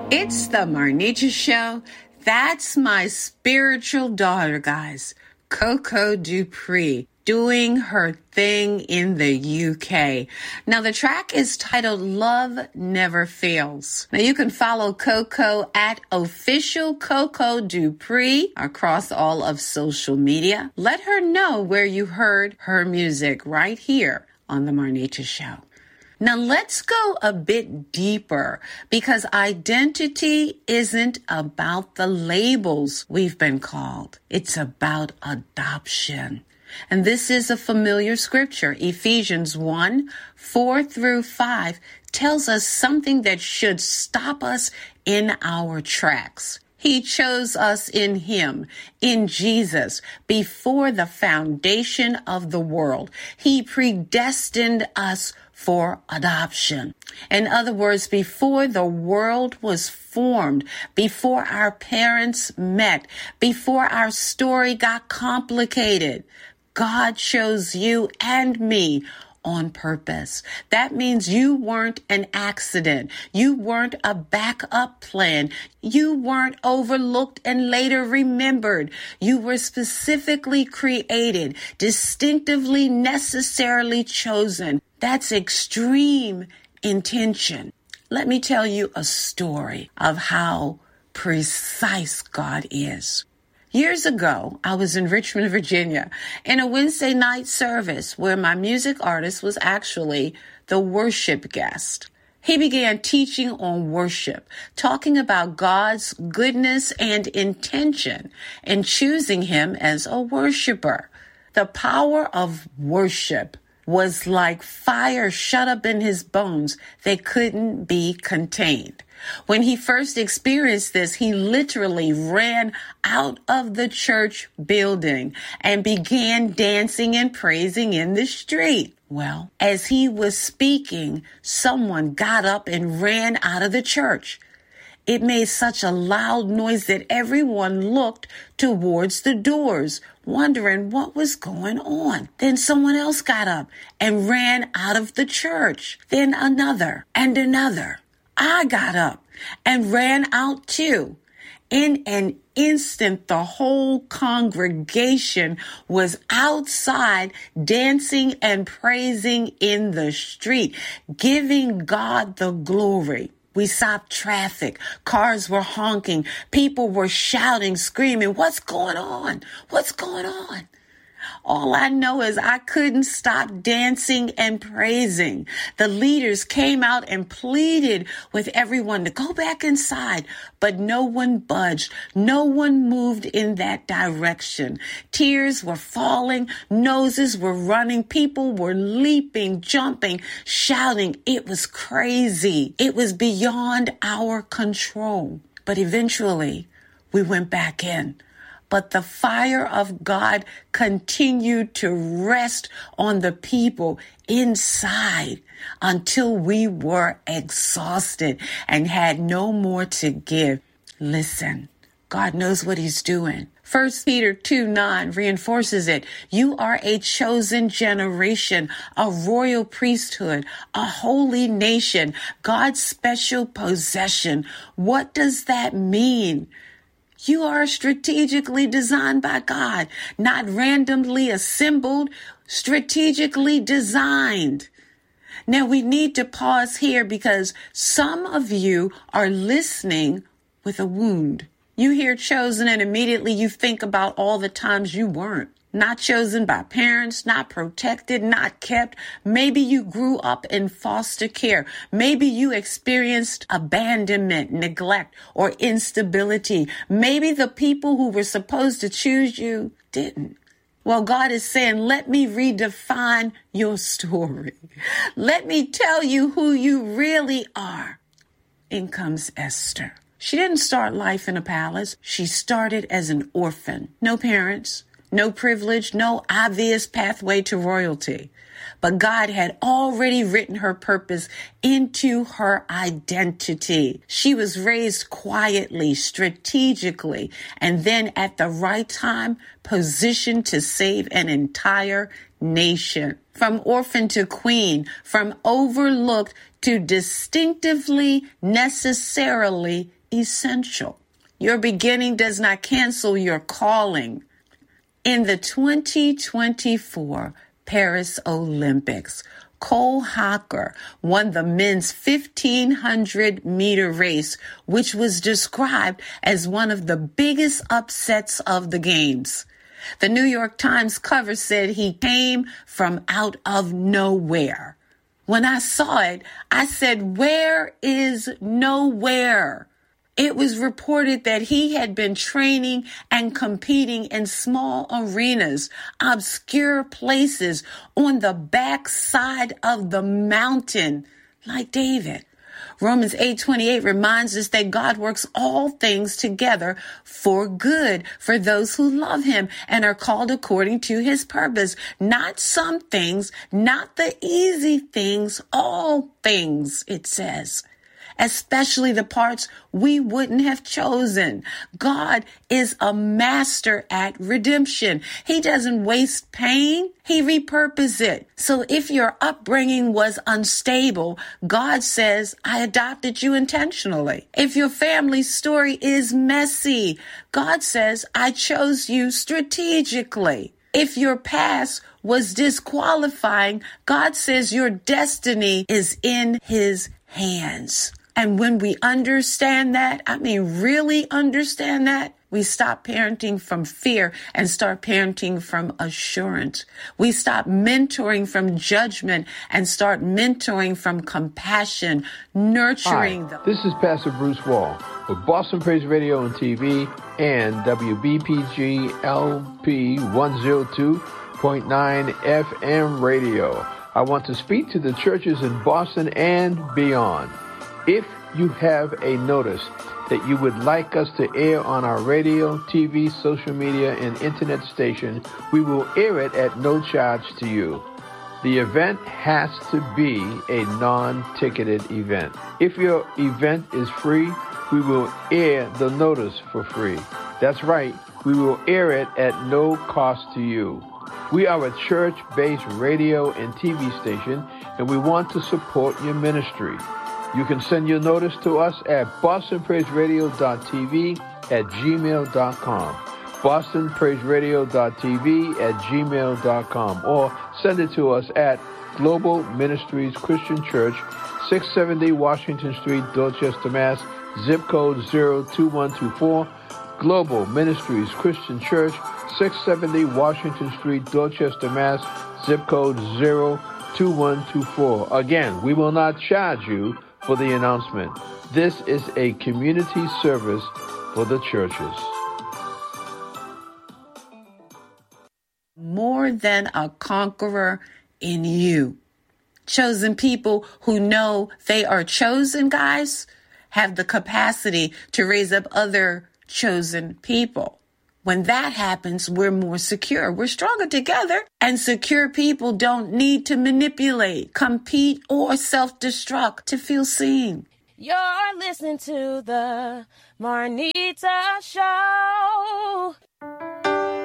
It's the Marnita Show. That's my spiritual daughter, guys, Coco Dupree, doing her thing in the UK. Now, the track is titled Love Never Fails. Now, you can follow Coco at official Coco Dupree across all of social media. Let her know where you heard her music right here on the Marnita Show. Now let's go a bit deeper, because identity isn't about the labels we've been called. It's about adoption. And this is a familiar scripture. Ephesians 1:4-5 tells us something that should stop us in our tracks. He chose us in Him, in Jesus, before the foundation of the world. He predestined us for adoption. In other words, before the world was formed, before our parents met, before our story got complicated, God chose you and me on purpose. That means you weren't an accident. You weren't a backup plan. You weren't overlooked and later remembered. You were specifically created, distinctively, necessarily chosen. That's extreme intention. Let me tell you a story of how precise God is. Years ago, I was in Richmond, Virginia, in a Wednesday night service where my music artist was actually the worship guest. He began teaching on worship, talking about God's goodness and intention in choosing him as a worshiper. The power of worship was like fire shut up in his bones that couldn't be contained. When he first experienced this, he literally ran out of the church building and began dancing and praising in the street. Well, as he was speaking, someone got up and ran out of the church. It made such a loud noise that everyone looked towards the doors, wondering what was going on. Then someone else got up and ran out of the church. Then another and another. I got up and ran out too. In an instant, the whole congregation was outside dancing and praising in the street, giving God the glory. We stopped traffic. Cars were honking. People were shouting, screaming, "What's going on? What's going on?" All I know is I couldn't stop dancing and praising. The leaders came out and pleaded with everyone to go back inside, but no one budged. No one moved in that direction. Tears were falling. Noses were running. People were leaping, jumping, shouting. It was crazy. It was beyond our control. But eventually, we went back in. But the fire of God continued to rest on the people inside until we were exhausted and had no more to give. Listen, God knows what he's doing. 1 Peter 2:9 reinforces it. You are a chosen generation, a royal priesthood, a holy nation, God's special possession. What does that mean? You are strategically designed by God, not randomly assembled, strategically designed. Now we need to pause here because some of you are listening with a wound. You hear chosen and immediately you think about all the times you weren't. Not chosen by parents, not protected, not kept. Maybe you grew up in foster care. Maybe you experienced abandonment, neglect, or instability. Maybe the people who were supposed to choose you didn't. Well, God is saying, let me redefine your story. Let me tell you who you really are. In comes Esther. She didn't start life in a palace. She started as an orphan. No parents. No privilege, no obvious pathway to royalty. But God had already written her purpose into her identity. She was raised quietly, strategically, and then at the right time, positioned to save an entire nation. From orphan to queen, from overlooked to distinctively, necessarily essential. Your beginning does not cancel your calling. In the 2024 Paris Olympics, Cole Hocker won the men's 1,500-meter race, which was described as one of the biggest upsets of the games. The New York Times cover said he came from out of nowhere. When I saw it, I said, "Where is nowhere?" It was reported that he had been training and competing in small arenas, obscure places on the backside of the mountain, like David. Romans 8:28 reminds us that God works all things together for good for those who love him and are called according to his purpose. Not some things, not the easy things, all things, it says. Especially the parts we wouldn't have chosen. God is a master at redemption. He doesn't waste pain. He repurposes it. So if your upbringing was unstable, God says, I adopted you intentionally. If your family story is messy, God says, I chose you strategically. If your past was disqualifying, God says your destiny is in his hands. And when we understand that, really understand that, we stop parenting from fear and start parenting from assurance. We stop mentoring from judgment and start mentoring from compassion, nurturing. Hi, this is Pastor Bruce Wall with Boston Praise Radio and TV and WBPG LP 102.9 FM radio. I want to speak to the churches in Boston and beyond. If you have a notice that you would like us to air on our radio, TV, social media, and internet station, we will air it at no charge to you. The event has to be a non-ticketed event. If your event is free, we will air the notice for free. That's right, we will air it at no cost to you. We are a church-based radio and TV station, and we want to support your ministry. You can send your notice to us at bostonpraiseradio.tv@gmail.com, bostonpraiseradio.tv@gmail.com, or send it to us at Global Ministries Christian Church, 670 Washington Street, Dorchester, Mass., zip code 02124, Global Ministries Christian Church, 670 Washington Street, Dorchester, Mass., zip code 02124. Again, we will not charge you for the announcement. This is a community service for the churches. More than a conqueror in you. Chosen people who know they are chosen, guys, have the capacity to raise up other chosen people. When that happens, we're more secure. We're stronger together. And secure people don't need to manipulate, compete, or self-destruct to feel seen. You're listening to the Marnita Show.